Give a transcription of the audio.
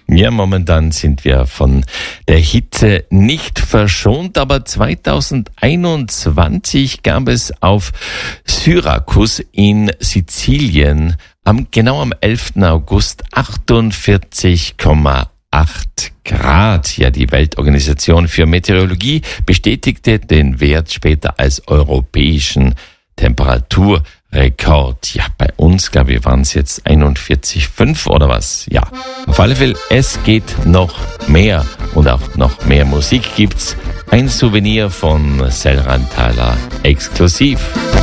Ja, momentan sind wir von der Hitze nicht verschont, aber 2021 gab es auf Syrakus in Sizilien genau am 11. August 48,8 Grad. Ja, die Weltorganisation für Meteorologie bestätigte den Wert später als europäischen Temperaturrekord. Ja, bei uns, glaube ich, waren es jetzt 41,5 oder was? Ja, auf alle Fälle, es geht noch mehr und auch noch mehr Musik gibt's. Ein Souvenir von Selran Thaler exklusiv.